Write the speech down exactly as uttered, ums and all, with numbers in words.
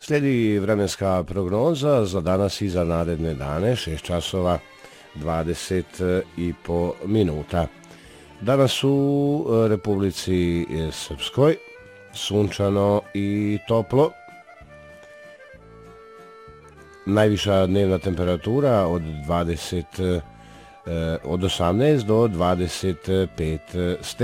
Slijedi vremenska prognoza za danas i za naredne dane, šest časova dvadeset i po minuta. Danas u Republici Srpskoj sunčano i toplo. Najviša dnevna temperatura od dvadeset od osamnaest do dvadeset pet stepeni.